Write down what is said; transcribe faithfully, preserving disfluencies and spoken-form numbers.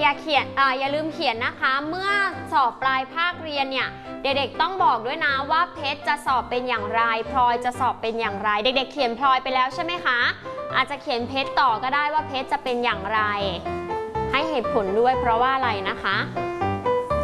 อย่าเขียนอ่าอย่าลืมเขียนนะคะเมื่อสอบปลายภาคเรียนเนี่ยเด็กๆต้องบอกด้วยนะว่าเพชรจะสอบเป็นอย่างไรพลอยจะสอบเป็นอย่างไรเด็กๆเขียนพลอยไปแล้วใช่ไหมคะอาจจะเขียนเพชรต่อก็ได้ว่าเพชรจะเป็นอย่างไรให้เหตุผลด้วยเพราะว่าอะไรนะคะ